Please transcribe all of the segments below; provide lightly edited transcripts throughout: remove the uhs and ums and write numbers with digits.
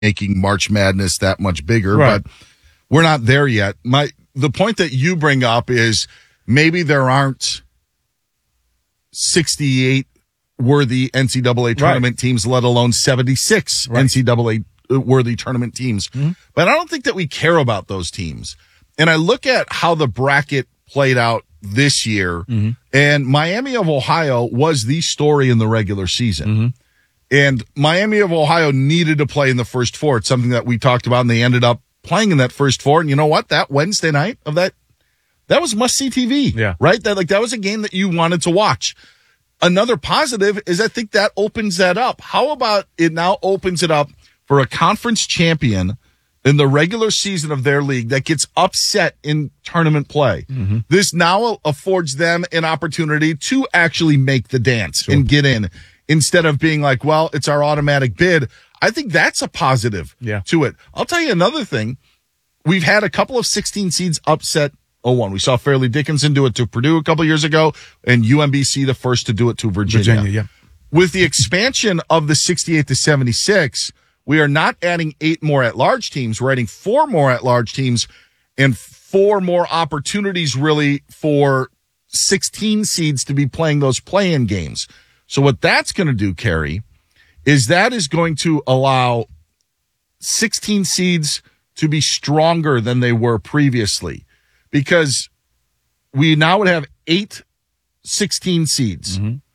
making March Madness that much bigger, Right. but we're not there yet. The point that you bring up is maybe there aren't 68 worthy NCAA tournament teams, let alone 76 NCAA worthy tournament teams. Mm-hmm. But I don't think that we care about those teams. And I look at how the bracket played out this year, and Miami of Ohio was the story in the regular season. And Miami of Ohio needed to play in the first four. It's something that we talked about, and they ended up playing in that first four. And you know what? That Wednesday night of that was must-see TV, right? That was a game that you wanted to watch. Another positive is I think that opens that up. How about it now opens it up for a conference champion in the regular season of their league that gets upset in tournament play? This now affords them an opportunity to actually make the dance and get in instead of being like, well, it's our automatic bid. I think that's a positive to it. I'll tell you another thing. We've had a couple of 16 seeds upset 0-1. We saw Fairleigh Dickinson do it to Purdue a couple years ago, and UMBC the first to do it to Virginia. With the expansion of the 68 to 76, we are not adding 8 more at-large teams. We're adding 4 more at-large teams and 4 more opportunities really for 16 seeds to be playing those play-in games. So what that's going to do, Carrie, is that is going to allow 16 seeds to be stronger than they were previously, because we now would have 8 16 seeds.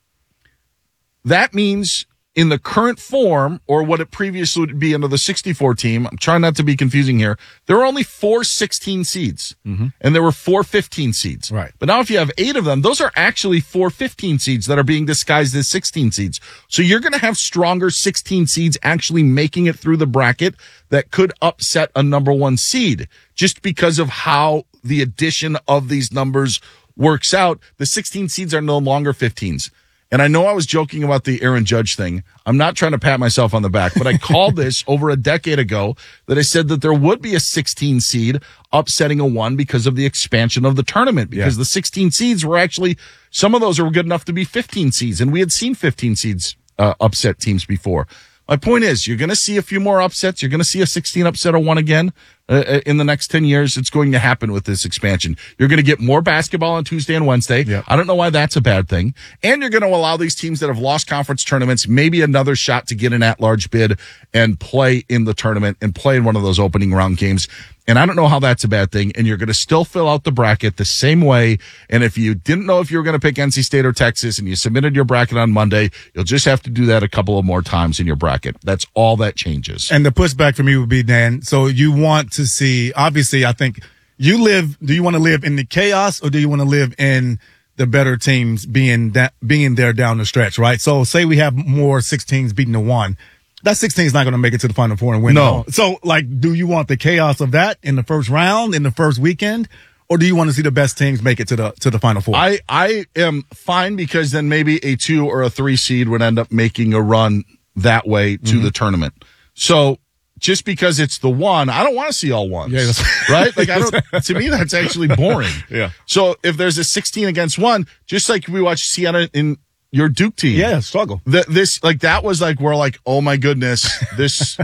That means in the current form, or what it previously would be under the 64 team, I'm trying not to be confusing here, there were only 4 16 seeds, and there were 4 15 seeds. Right. But now if you have 8 of them, those are actually 4 15 seeds that are being disguised as 16 seeds. So you're going to have stronger 16 seeds actually making it through the bracket that could upset a number 1 seed just because of how the addition of these numbers works out. The 16 seeds are no longer 15s. And I know I was joking about the Aaron Judge thing. I'm not trying to pat myself on the back, but I called this over a decade ago that I said that there would be a 16 seed upsetting a 1 because of the expansion of the tournament, because the 16 seeds were actually, some of those are good enough to be 15 seeds, and we had seen 15 seeds upset teams before. My point is, you're going to see a few more upsets. You're going to see a 16 upset of 1 again in the next 10 years. It's going to happen with this expansion. You're going to get more basketball on Tuesday and Wednesday. I don't know why that's a bad thing. And you're going to allow these teams that have lost conference tournaments maybe another shot to get an at-large bid and play in the tournament and play in one of those opening round games. And I don't know how that's a bad thing. And you're going to still fill out the bracket the same way. And if you didn't know if you were going to pick NC State or Texas and you submitted your bracket on Monday, you'll just have to do that a couple of more times in your bracket. That's all that changes. And the pushback for me would be, Dan, so you want to see, obviously, I think do you want to live in the chaos, or do you want to live in the better teams being there down the stretch, right? So say we have more 16s beating the 1. That 16 is not going to make it to the Final Four and win. No. So, do you want the chaos of that in the first round, in the first weekend, or do you want to see the best teams make it to the Final Four? I am fine, because then maybe a 2 or a 3 seed would end up making a run that way to the tournament. So just because it's the 1, I don't want to see all 1s, right? To me, that's actually boring. So if there's a 16 against 1, just like we watched Siena in your Duke team. Struggle. That was we're like, oh my goodness, this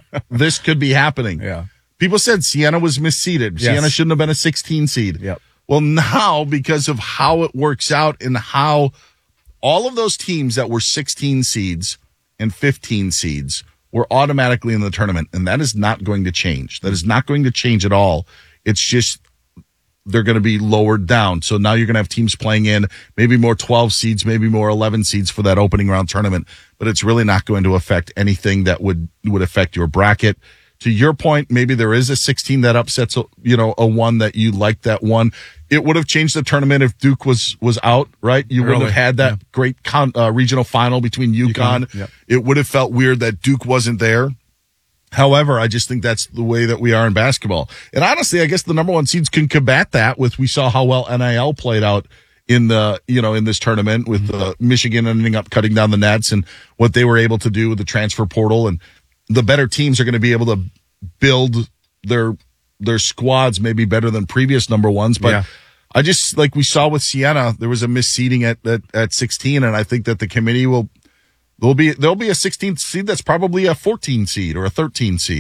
could be happening. People said Siena was misseeded. Siena shouldn't have been a 16 seed. Well, now, because of how it works out and how all of those teams that were 16 seeds and 15 seeds were automatically in the tournament, and that is not going to change. That is not going to change at all. It's just they're going to be lowered down. So now you're going to have teams playing in maybe more 12 seeds, maybe more 11 seeds for that opening round tournament, but it's really not going to affect anything that would affect your bracket. To your point, maybe there is a 16 that upsets, a 1 that you like that 1. It would have changed the tournament if Duke was out, right? You wouldn't have had that great regional final between UConn. It would have felt weird that Duke wasn't there. However, I just think that's the way that we are in basketball. And honestly, I guess the number 1 seeds can combat that we saw how well NIL played out in this tournament with Michigan ending up cutting down the nets and what they were able to do with the transfer portal. And the better teams are going to be able to build their squads maybe better than previous number 1s. But I just, like we saw with Siena, there was a misseeding at 16. And I think that the committee will There'll be a 16th seed that's probably a 14 seed or a 13 seed.